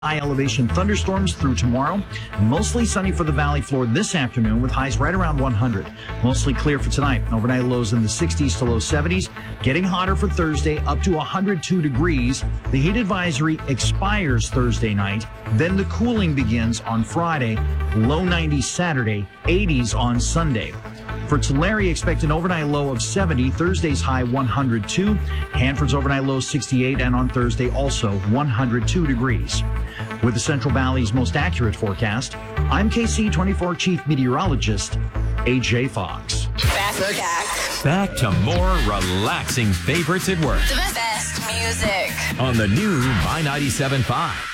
High elevation thunderstorms through tomorrow. Mostly sunny for the valley floor this afternoon with highs right around 100. Mostly clear for tonight. Overnight lows in the 60s to low 70s. Getting hotter for Thursday up to 102 degrees. The heat advisory expires Thursday night. Then the cooling begins on Friday. Low 90s Saturday, 80s on Sunday. For Tulare, expect an overnight low of 70. Thursday's high 102. Hanford's overnight low 68. And on Thursday also 102 degrees. With the Central Valley's most accurate forecast, I'm KC24 Chief Meteorologist AJ Fox. Back to more relaxing favorites at work. The best music. On the new My 97.5.